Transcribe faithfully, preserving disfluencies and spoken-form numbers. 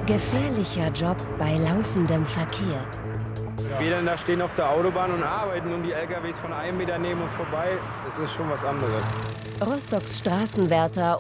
Gefährlicher Job bei laufendem Verkehr. Wir dann da stehen auf der Autobahn und arbeiten und die L K Ws von einem Meter neben uns vorbei. Das ist schon was anderes. Rostocks Straßenwärter